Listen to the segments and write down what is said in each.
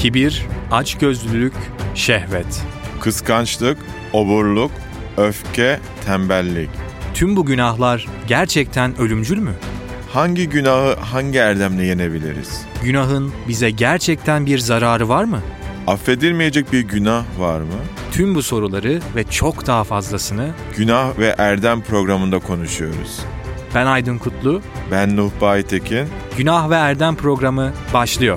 Kibir, açgözlülük, şehvet. Kıskançlık, oburluk, öfke, tembellik. Tüm bu günahlar gerçekten ölümcül mü? Hangi günahı hangi erdemle yenebiliriz? Günahın bize gerçekten bir zararı var mı? Affedilmeyecek bir günah var mı? Tüm bu soruları ve çok daha fazlasını Günah ve Erdem programında konuşuyoruz. ben Aydın Kutlu, Ben Nuh Baytekin. Günah ve Erdem programı başlıyor.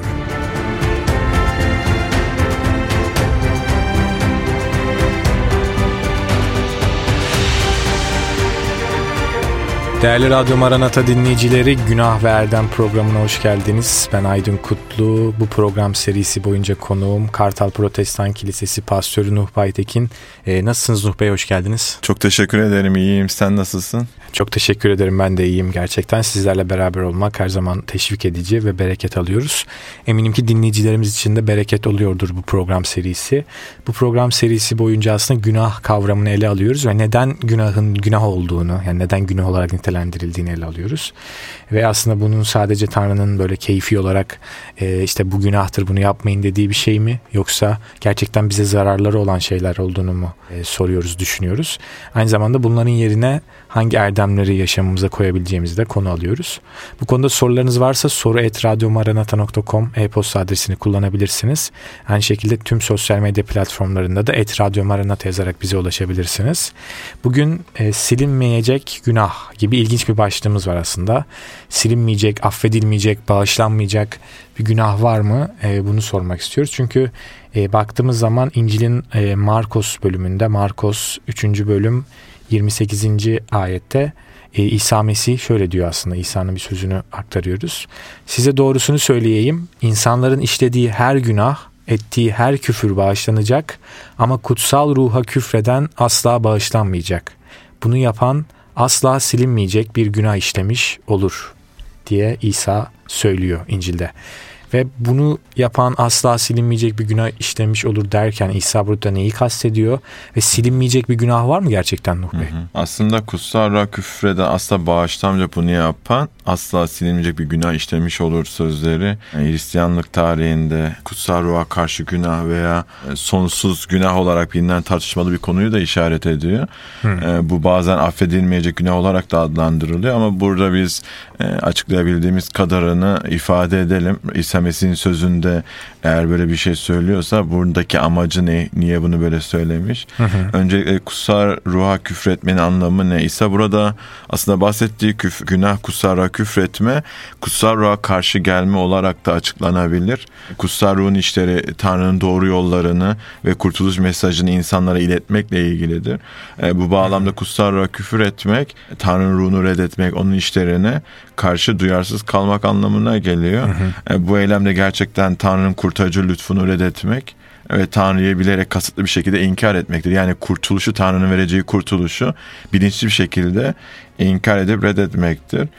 Değerli Radyo Maranata dinleyicileri, Günah ve Erdem programına hoş geldiniz. Ben Aydın Kutlu. Bu program serisi boyunca konuğum Kartal Protestan Kilisesi Pastörü Nuh Baytekin. Nasılsınız Nuh Bey, hoş geldiniz. Çok teşekkür ederim, iyiyim. Sen nasılsın? Çok teşekkür ederim, ben de iyiyim gerçekten. Sizlerle beraber olmak her zaman teşvik edici ve bereket alıyoruz. Eminim ki dinleyicilerimiz için de bereket oluyordur bu program serisi. Bu program serisi boyunca aslında günah kavramını ele alıyoruz ve neden günahın günah olduğunu, yani neden günah olarak nitelendirildiğini ele alıyoruz. Ve aslında bunun sadece Tanrı'nın böyle keyfi olarak işte bu günahtır, bunu yapmayın dediği bir şey mi? Yoksa gerçekten bize zararları olan şeyler olduğunu mu soruyoruz, düşünüyoruz. Aynı zamanda bunların yerine hangi erdemleri yaşamımıza koyabileceğimizi de konu alıyoruz. Bu konuda sorularınız varsa soru@radyomaranata.com e-posta adresini kullanabilirsiniz. Aynı şekilde tüm sosyal medya platformlarında da @radyomaranata yazarak bize ulaşabilirsiniz. Bugün silinmeyecek günah gibi ilginç bir başlığımız var aslında. Silinmeyecek, affedilmeyecek, bağışlanmayacak bir günah var mı? Bunu sormak istiyoruz. Çünkü baktığımız zaman İncil'in Markos bölümünde, Markos 3. bölüm 28. ayette İsa Mesih şöyle diyor aslında, İsa'nın bir sözünü aktarıyoruz. Size doğrusunu söyleyeyim, insanların işlediği her günah, ettiği her küfür bağışlanacak ama kutsal ruha küfreden asla bağışlanmayacak. Bunu yapan asla silinmeyecek bir günah işlemiş olur diye İsa söylüyor İncil'de. Ve bunu yapan asla silinmeyecek bir günah işlemiş olur derken İsa burada neyi kastediyor? Ve silinmeyecek bir günah var mı gerçekten Nuh Bey? Aslında kutsal ruha küfreden asla bağışlanmayacak, bunu yapan asla silinmeyecek bir günah işlemiş olur sözleri. Hristiyanlık tarihinde kutsal ruha karşı günah veya sonsuz günah olarak bilinen tartışmalı bir konuyu da işaret ediyor. Bu bazen affedilmeyecek günah olarak da adlandırılıyor ama burada biz açıklayabildiğimiz kadarını ifade edelim. İsa Mesih'in sözünde eğer böyle bir şey söylüyorsa buradaki amacı ne? Niye bunu böyle söylemiş? Öncelikle kutsal ruha küfretmenin anlamı ne? İsa burada aslında bahsettiği günah, kutsal ruha küfretme, kutsal ruha karşı gelme olarak da açıklanabilir. Kutsal ruhun işleri Tanrı'nın doğru yollarını ve kurtuluş mesajını insanlara iletmekle ilgilidir. Bu bağlamda kutsal ruha küfür etmek, Tanrı'nın ruhunu reddetmek, onun işlerine karşı duyarsız kalmak anlamına geliyor. Bu eylemde gerçekten Tanrı'nın kurtarıcı lütfunu reddetmek ve Tanrı'yı bilerek kasıtlı bir şekilde inkar etmektir. Yani kurtuluşu, Tanrı'nın vereceği kurtuluşu bilinçli bir şekilde inkar edip reddetmektir.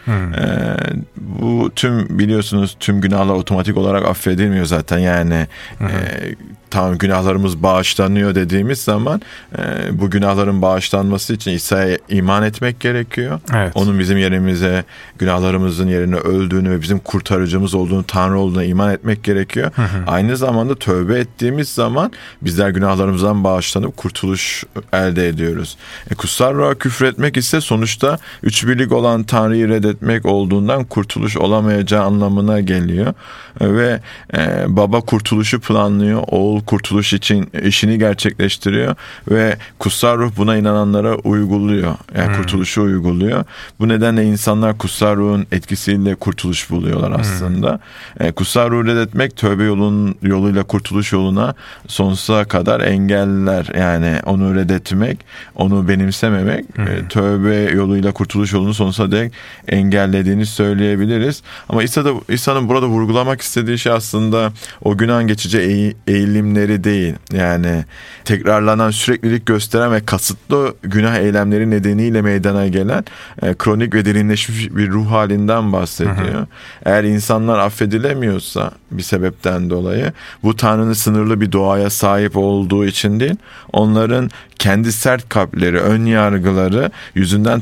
Bu biliyorsunuz tüm günahlar otomatik olarak affedilmiyor zaten. Yani tamam, günahlarımız bağışlanıyor dediğimiz zaman bu günahların bağışlanması için İsa'ya iman etmek gerekiyor. Evet. Onun bizim yerimize, günahlarımızın yerine öldüğünü ve bizim kurtarıcımız olduğunu, Tanrı olduğuna iman etmek gerekiyor. Aynı zamanda tövbe ettiğimiz zaman bizler günahlarımızdan bağışlanıp kurtuluş elde ediyoruz. Kutsal ruha küfretmek ise sonuçta üç birlik olan Tanrı'yı reddetmek olduğundan kurtuluş olamayacağı anlamına geliyor. Ve baba kurtuluşu planlıyor, oğul kurtuluş için işini gerçekleştiriyor ve kutsal ruh buna inananlara uyguluyor. Yani kurtuluşu uyguluyor. Bu nedenle insanlar kutsal ruhun etkisiyle kurtuluş buluyorlar aslında. Kutsal ruhu reddetmek tövbe yoluyla kurtuluş yoluna sonsuza kadar engeller. Yani onu reddetmek, onu benimsememek tövbe yoluyla kurtuluş yolunu sonsuza dek engellediğini söyleyebiliriz. Ama İsa'nın burada vurgulamak istediği şey aslında o günahın geçici eğilimleri değil. Yani tekrarlanan, süreklilik gösteren ve kasıtlı günah eylemleri nedeniyle meydana gelen kronik ve derinleşmiş bir ruh halinden bahsediyor. Eğer insanlar affedilemiyorsa bir sebepten dolayı, bu Tanrı'nın sınırlı bir doğaya sahip olduğu için değil, onların kendi sert kalpleri, ön yargıları yüzünden Tanrı'nın affını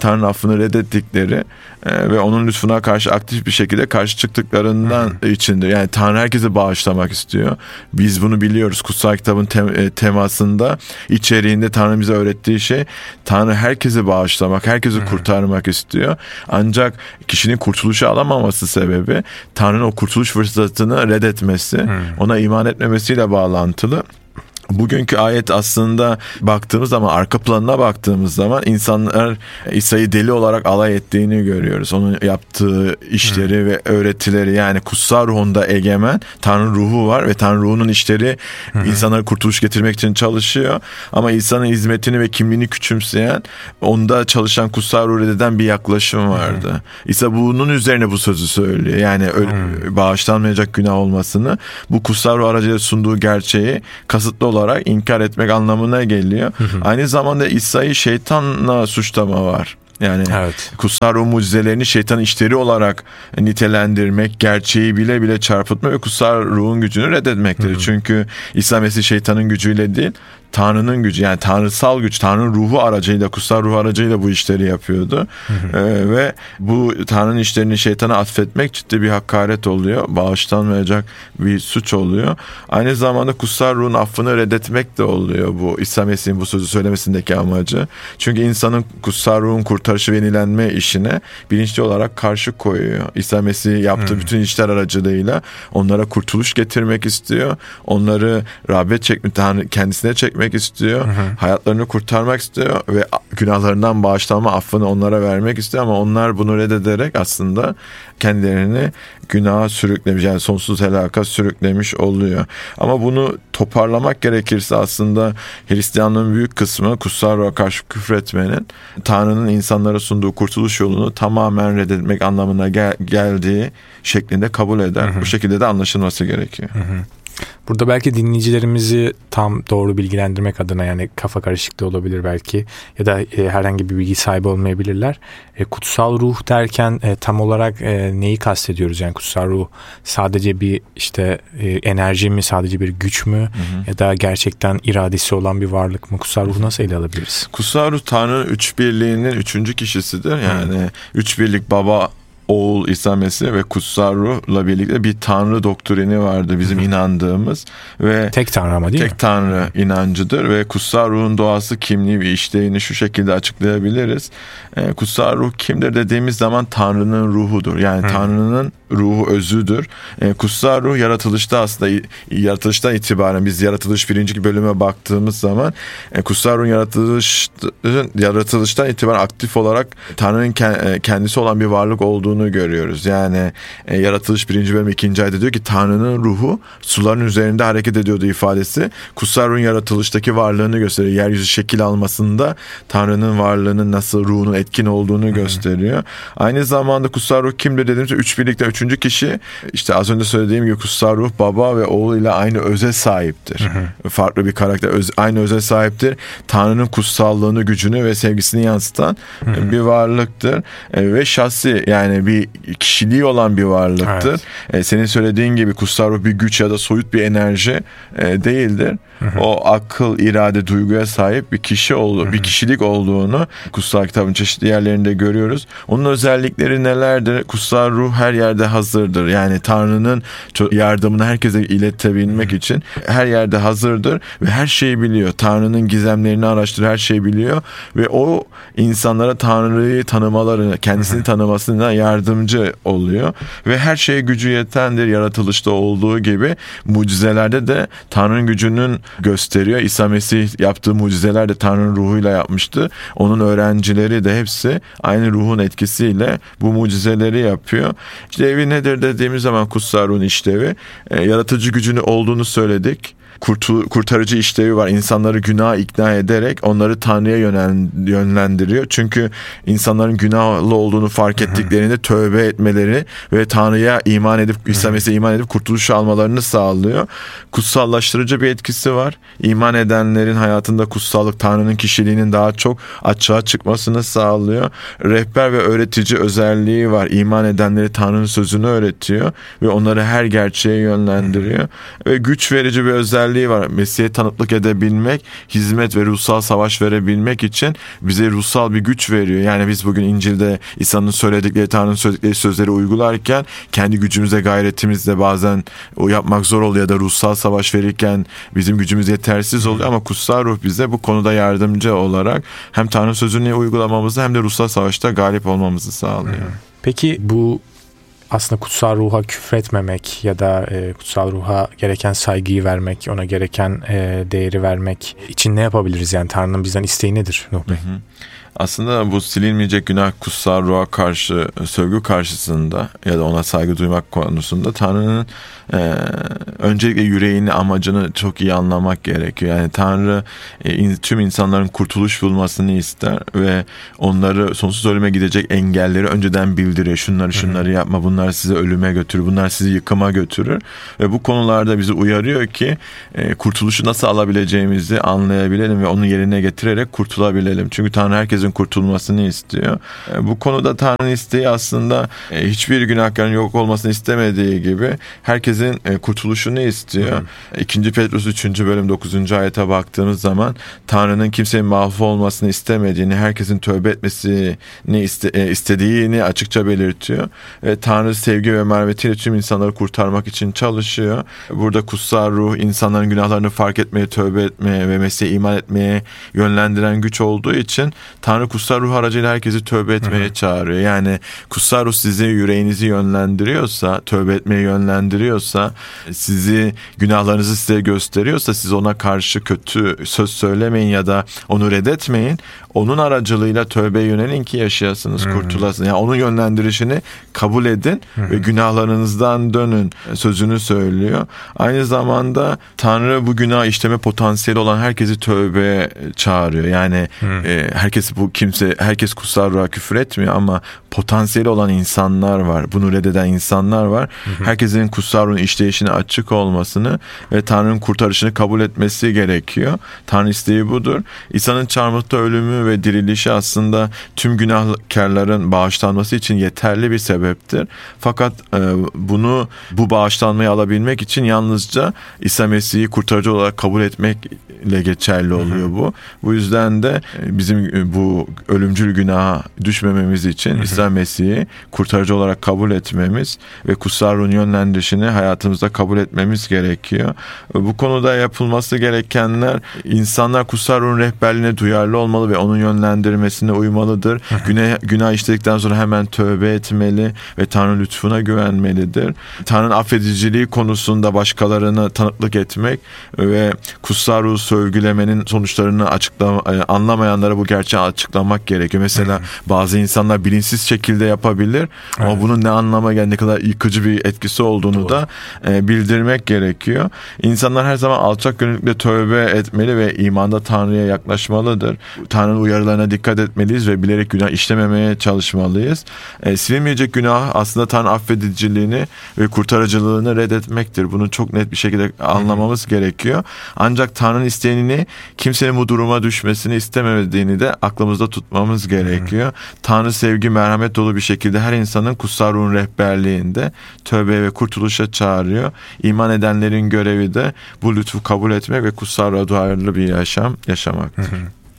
affını reddettikleri ve onun lütfuna karşı aktif bir şekilde karşı çıktıklarından içindir. Yani Tanrı herkese bağışlamak istiyor. Biz bunu biliyoruz. Kutsal kitabın temasında, içeriğinde Tanrı bize öğrettiği şey, Tanrı herkese bağışlamak, herkesi kurtarmak istiyor. Ancak kişinin kurtuluşu alamaması sebebi Tanrı'nın o kurtuluş fırsatını reddetmesi, ona iman etmemesiyle bağlantılı. Bugünkü ayet aslında baktığımız zaman, arka planına baktığımız zaman insanlar İsa'yı deli olarak alay ettiğini görüyoruz. Onun yaptığı işleri ve öğretileri, yani kutsal ruhunda egemen Tanrı ruhu var ve Tanrı ruhunun işleri insanlara kurtuluş getirmek için çalışıyor. Ama İsa'nın hizmetini ve kimliğini küçümseyen, onda çalışan kutsal ruhu reddeden bir yaklaşım vardı. İsa bunun üzerine bu sözü söylüyor. Yani bağışlanmayacak günah olmasını, bu kutsal ruh aracıyla sunduğu gerçeği kasıtlı olarak inkar etmek anlamına geliyor. Aynı zamanda İsa'yı şeytanla suçlama var. Yani kutsal ruh mucizelerini şeytanın işleri olarak nitelendirmek, gerçeği bile bile çarpıtma ve kutsal ruhun gücünü reddetmektir. Çünkü İsa Mesih şeytanın gücüyle değil, Tanrı'nın gücü, yani tanrısal güç, Tanrı'nın ruhu aracıyla, kutsal ruh aracıyla bu işleri yapıyordu. Ve bu Tanrı'nın işlerini şeytana atfetmek ciddi bir hakaret oluyor. Bağışlanmayacak bir suç oluyor. Aynı zamanda kutsal ruhun affını reddetmek de oluyor bu İsa Mesih'in bu sözü söylemesindeki amacı. Çünkü insanın kutsal ruhun kurtarışı ve yenilenme işine bilinçli olarak karşı koyuyor. İsa Mesih yaptığı bütün işler aracılığıyla onlara kurtuluş getirmek istiyor. Onları rağbet çekmek, kendisine çekmek istiyor. Hayatlarını kurtarmak istiyor ve günahlarından bağışlanma affını onlara vermek istiyor, ama onlar bunu reddederek aslında kendilerini günaha sürüklemiş, yani sonsuz helaka sürüklemiş oluyor. Ama bunu toparlamak gerekirse aslında Hristiyanlığın büyük kısmı kutsal ruha karşı küfretmenin Tanrı'nın insanlara sunduğu kurtuluş yolunu tamamen reddetmek anlamına geldiği şeklinde kabul eder. Bu şekilde de anlaşılması gerekiyor. Burada belki dinleyicilerimizi tam doğru bilgilendirmek adına, yani kafa karışıklığı olabilir belki ya da herhangi bir bilgi sahibi olmayabilirler. Kutsal ruh derken tam olarak neyi kastediyoruz? Yani kutsal ruh sadece bir enerji mi, sadece bir güç mü, ya da gerçekten iradesi olan bir varlık mı? Kutsal ruhu nasıl ele alabiliriz? Kutsal ruh Tanrı'nın üç birliğinin üçüncü kişisidir. Yani üç birlik Baba, Oğul, İsa Mesih ve kutsal ruhla birlikte bir Tanrı doktrini vardı bizim inandığımız ve tek Tanrı ama değil mi? Tek Tanrı inancıdır ve kutsal ruhun doğası, kimliği ve işlevini şu şekilde açıklayabiliriz. Kutsal ruh kimdir dediğimiz zaman Tanrı'nın ruhudur. Yani Tanrı'nın ruhu, özüdür. Kutsal ruh yaratılışta, aslında yaratılıştan itibaren, biz yaratılış 1. bölüme baktığımız zaman kutsal ruhun yaratılıştan itibaren aktif olarak Tanrı'nın kendisi olan bir varlık olduğunu görüyoruz. Yani yaratılış 1. bölüm 2. ayette diyor ki Tanrı'nın ruhu suların üzerinde hareket ediyordu ifadesi. Kutsal ruhun yaratılıştaki varlığını gösteriyor. Yeryüzü şekil almasında Tanrı'nın varlığının, nasıl ruhunun etkin olduğunu gösteriyor. Aynı zamanda kutsal ruh kimdir dediğimizde üç birlikten üçüncü kişi, işte az önce söylediğim gibi kutsal ruh Baba ve Oğul ile aynı öze sahiptir. Farklı bir karakter, aynı öze sahiptir. Tanrı'nın kutsallığını, gücünü ve sevgisini yansıtan bir varlıktır. Ve şahsi, yani bir kişiliği olan bir varlıktır. Senin söylediğin gibi kutsal ruh bir güç ya da soyut bir enerji değildir. O akıl, irade, duyguya sahip bir kişi bir kişilik olduğunu kutsal kitabın çeşitli yerlerinde görüyoruz. Onun özellikleri nelerdir? Kutsal ruh her yerde hazırdır. Yani Tanrı'nın yardımını herkese iletebilmek için her yerde hazırdır ve her şeyi biliyor. Tanrı'nın gizemlerini araştırır, her şeyi biliyor ve o insanlara Tanrı'yı tanımalarını, kendisini tanımasına yardımcı oluyor ve her şeye gücü yetendir. Yaratılışta olduğu gibi mucizelerde de Tanrı'nın gücünün gösteriyor. İsa Mesih yaptığı mucizeler de Tanrı'nın ruhuyla yapmıştı. Onun öğrencileri de hepsi aynı ruhun etkisiyle bu mucizeleri yapıyor. İşlevi nedir dediğimiz zaman kutsal ruhun işlevi, yaratıcı gücünü olduğunu söyledik. Kurtarıcı işlevi var. İnsanları günaha ikna ederek onları Tanrı'ya yönlendiriyor. Çünkü insanların günahlı olduğunu fark ettiklerinde tövbe etmeleri ve Tanrı'ya iman edip, İsa Mesih'e iman edip kurtuluş almalarını sağlıyor. Kutsallaştırıcı bir etkisi var. İman edenlerin hayatında kutsallık, Tanrı'nın kişiliğinin daha çok açığa çıkmasını sağlıyor. Rehber ve öğretici özelliği var. İman edenleri Tanrı'nın sözünü öğretiyor ve onları her gerçeğe yönlendiriyor. Ve güç verici bir özelliği özelliği var. Mesih'e tanıklık edebilmek, hizmet ve ruhsal savaş verebilmek için bize ruhsal bir güç veriyor. Yani biz bugün İncil'de İsa'nın söyledikleri, Tanrı'nın söyledikleri sözleri uygularken kendi gücümüzle, gayretimizle bazen o yapmak zor oluyor ya da ruhsal savaş verirken bizim gücümüz yetersiz oluyor ama kutsal ruh bize bu konuda yardımcı olarak hem Tanrı sözünü uygulamamızı hem de ruhsal savaşta galip olmamızı sağlıyor. Peki bu aslında kutsal ruha küfretmemek ya da kutsal ruha gereken saygıyı vermek, ona gereken değeri vermek için ne yapabiliriz? Yani Tanrı'nın bizden isteği nedir Nuh Bey? Aslında bu silinmeyecek günah, kutsal ruha karşı sövgü karşısında ya da ona saygı duymak konusunda Tanrı'nın öncelikle yüreğini, amacını çok iyi anlamak gerekiyor. Yani Tanrı tüm insanların kurtuluş bulmasını ister ve onları sonsuz ölüme gidecek engelleri önceden bildiriyor. Şunları yapma, bunlar sizi ölüme götürür, bunlar sizi yıkıma götürür. Ve bu konularda bizi uyarıyor ki kurtuluşu nasıl alabileceğimizi anlayabilelim ve onu yerine getirerek kurtulabilelim. Çünkü Tanrı herkesin kurtulmasını istiyor. Bu konuda Tanrı'nın isteği aslında hiçbir günahkarın yok olmasını istemediği gibi herkesin kurtuluşunu istiyor. 2. Petrus 3. bölüm 9. ayete baktığımız zaman Tanrı'nın kimsenin mahvolmasını istemediğini, herkesin tövbe etmesini istediğini açıkça belirtiyor. Ve Tanrı sevgi ve merhametiyle tüm insanları kurtarmak için çalışıyor. Burada kutsal ruh insanların günahlarını fark etmeye, tövbe etmeye ve Mesih'e iman etmeye yönlendiren güç olduğu için Tanrı kutsal ruh aracıyla herkesi tövbe etmeye çağırıyor. Yani kutsal ruh sizi, yüreğinizi yönlendiriyorsa, tövbe etmeye yönlendiriyorsa, sizi, günahlarınızı size gösteriyorsa, siz ona karşı kötü söz söylemeyin ya da onu reddetmeyin. Onun aracılığıyla tövbeye yönelin ki yaşayasınız, kurtulasınız. Yani onun yönlendirişini kabul edin ve günahlarınızdan dönün sözünü söylüyor. Aynı zamanda Tanrı bu günah işleme potansiyeli olan herkesi tövbeye çağırıyor. Yani herkes kutsal ruha küfür etmiyor ama potansiyeli olan insanlar var. Bunu reddeden insanlar var. Herkesin kutsal ruhun işleyişine açık olmasını ve Tanrı'nın kurtarışını kabul etmesi gerekiyor. Tanrı isteği budur. İsa'nın çarmıhta ölümü ve dirilişi aslında tüm günahkarların bağışlanması için yeterli bir sebeptir. Fakat bu bağışlanmayı alabilmek için yalnızca İsa Mesih'i kurtarıcı olarak kabul etmekle geçerli oluyor bu. Bu yüzden de bizim bu ölümcül günaha düşmememiz için İsa Mesih'i kurtarıcı olarak kabul etmemiz ve kutsal ruhun yönlendirişini hayatımızda kabul etmemiz gerekiyor. Bu konuda yapılması gerekenler, insanlar kutsal ruhun rehberliğine duyarlı olmalı ve onun yönlendirmesine uymalıdır. Günah işledikten sonra hemen tövbe etmeli ve Tanrı lütfuna güvenmelidir. Tanrı'nın affediciliği konusunda başkalarına tanıklık etmek ve kutsal ruhu sövgülemenin sonuçlarını anlamayanlara bu gerçeği açıklamak gerekiyor. Mesela bazı insanlar bilinçsiz şekilde yapabilir ama bunun ne anlama geldiği, ne kadar yıkıcı bir etkisi olduğunu da bildirmek gerekiyor. İnsanlar her zaman alçak gönüllükle tövbe etmeli ve imanda Tanrı'ya yaklaşmalıdır. Tanrı'nın uyarılarına dikkat etmeliyiz ve bilerek günah işlememeye çalışmalıyız. Silinmeyecek günah aslında Tanrı affediciliğini ve kurtarıcılığını reddetmektir. Bunu çok net bir şekilde anlamamız gerekiyor. Ancak Tanrı'nın isteğini, kimsenin bu duruma düşmesini istemediğini de aklımızda tutmamız gerekiyor. Tanrı sevgi, merhamet dolu bir şekilde her insanın kutsal ruhun rehberliğinde tövbe ve kurtuluşa çağırıyor. İman edenlerin görevi de bu lütfu kabul etmek ve kutsal ruha duyarlı bir yaşam yaşamaktır.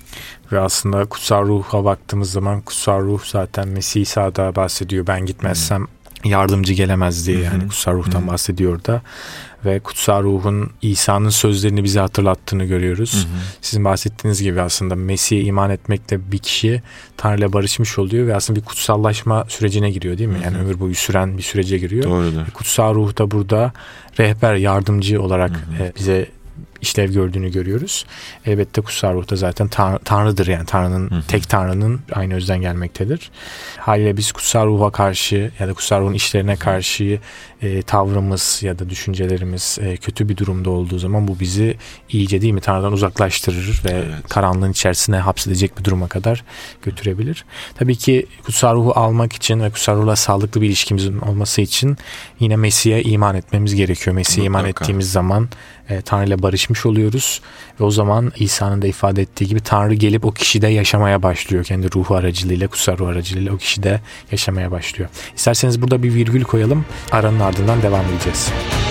Ve aslında kutsal ruha baktığımız zaman kutsal ruh zaten Mesih İsa'da bahsediyor. Ben gitmezsem yardımcı gelemez diye, yani kutsal ruhtan bahsediyor da. Ve kutsal ruhun İsa'nın sözlerini bize hatırlattığını görüyoruz. Sizin bahsettiğiniz gibi aslında Mesih'e iman etmekle bir kişi Tanrı'yla barışmış oluyor ve aslında bir kutsallaşma sürecine giriyor, değil mi? Yani ömür boyu süren bir sürece giriyor. Doğrudur. Kutsal ruh da burada rehber, yardımcı olarak bize işlev gördüğünü görüyoruz. Elbette kutsal ruh da zaten Tanrı'dır, yani Tanrı'nın, tek Tanrı'nın aynı özden gelmektedir. Haliyle biz kutsal ruha karşı ya da kutsal ruhun işlerine karşı tavrımız ya da düşüncelerimiz kötü bir durumda olduğu zaman bu bizi iyice, değil mi, Tanrı'dan uzaklaştırır ve karanlığın içerisine hapsedecek bir duruma kadar götürebilir. Tabii ki kutsal ruhu almak için ve kutsal ruhla sağlıklı bir ilişkimizin olması için yine Mesih'e iman etmemiz gerekiyor. Mesih'e iman ettiğimiz zaman Tanrı ile barışmış oluyoruz ve o zaman İsa'nın da ifade ettiği gibi Tanrı gelip o kişide yaşamaya başlıyor. Kendi ruhu aracılığıyla, kutsal ruh aracılığıyla o kişide yaşamaya başlıyor. İsterseniz burada bir virgül koyalım. Aranın ardından devam edeceğiz.